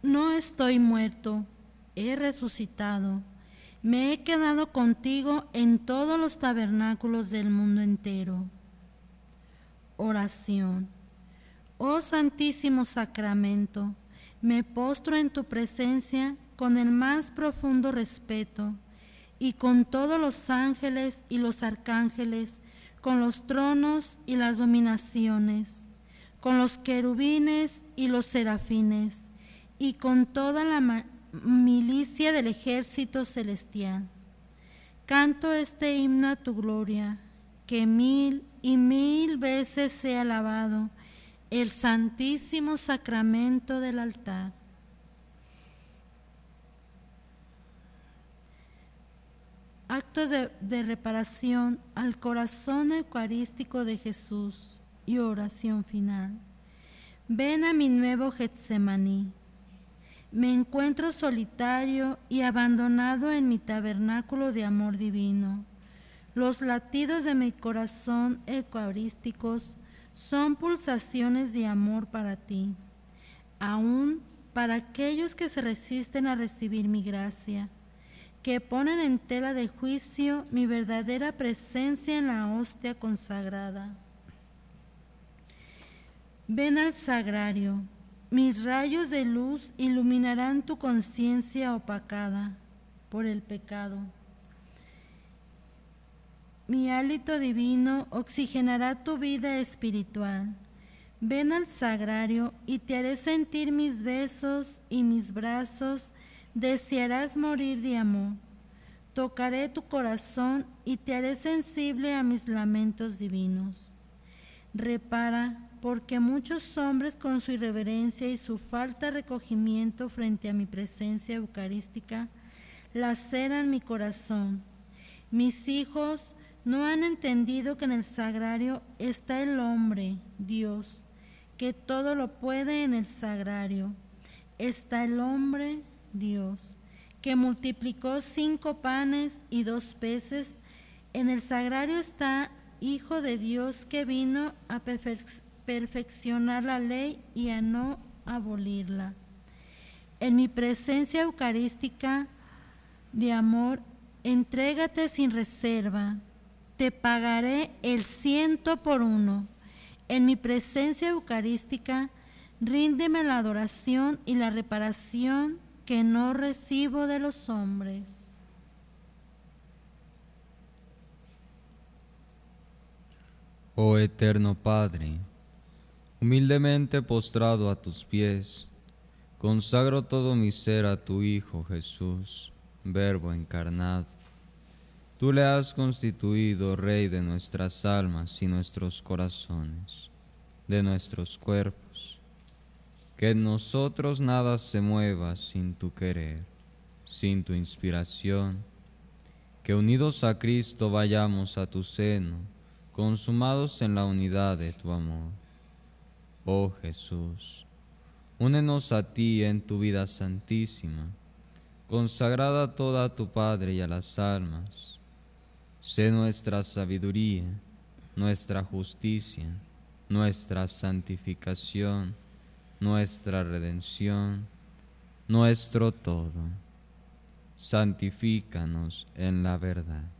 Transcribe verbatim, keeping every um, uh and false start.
no estoy muerto, he resucitado. Me he quedado contigo en todos los tabernáculos del mundo entero. Oración. Oh Santísimo Sacramento, me postro en tu presencia con el más profundo respeto y con todos los ángeles y los arcángeles, con los tronos y las dominaciones, con los querubines y los serafines, y con toda la milicia del ejército celestial. Canto este himno a tu gloria, que mil y mil veces sea alabado el Santísimo Sacramento del altar. Actos de, de reparación al corazón eucarístico de Jesús y oración final. Ven a mi nuevo Getsemaní. Me encuentro solitario y abandonado en mi tabernáculo de amor divino. Los latidos de mi corazón eucarísticos son pulsaciones de amor para ti, aún para aquellos que se resisten a recibir mi gracia, que ponen en tela de juicio mi verdadera presencia en la hostia consagrada. Ven al sagrario, mis rayos de luz iluminarán tu conciencia opacada por el pecado. Mi hálito divino oxigenará tu vida espiritual. Ven al sagrario y te haré sentir mis besos y mis brazos, desearás morir de amor. Tocaré tu corazón y te haré sensible a mis lamentos divinos. Repara, porque muchos hombres con su irreverencia y su falta de recogimiento frente a mi presencia eucarística laceran mi corazón. Mis hijos no han entendido que en el sagrario está el hombre, Dios, que todo lo puede en el sagrario. Está el hombre, Dios, que multiplicó cinco panes y dos peces. En el sagrario está Hijo de Dios, que vino a perfec- perfeccionar la ley y a no abolirla. En mi presencia eucarística de amor, entrégate sin reserva. Te pagaré el ciento por uno. En mi presencia eucarística, ríndeme la adoración y la reparación que no recibo de los hombres. Oh eterno Padre, humildemente postrado a tus pies, consagro todo mi ser a tu Hijo Jesús, Verbo encarnado. Tú le has constituido Rey de nuestras almas y nuestros corazones, de nuestros cuerpos. Que en nosotros nada se mueva sin tu querer, sin tu inspiración. Que unidos a Cristo vayamos a tu seno, consumados en la unidad de tu amor. Oh Jesús, únenos a ti en tu vida santísima, consagrada toda a tu Padre y a las almas. Sé nuestra sabiduría, nuestra justicia, nuestra santificación, nuestra redención, nuestro todo. Santifícanos en la verdad.